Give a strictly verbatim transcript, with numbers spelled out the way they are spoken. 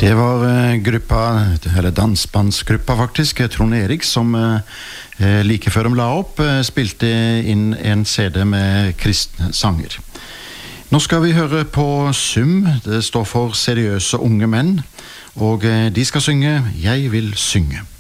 Det var eh, gruppa, eller dansbandsgruppa faktisk, Trond Erik, som eh, like før de la opp, eh, spilte inn en C D med kristne sanger. Nå skal vi høre på Sum, det står for Seriøse unge menn, og eh, de skal synge «Jeg vil synge».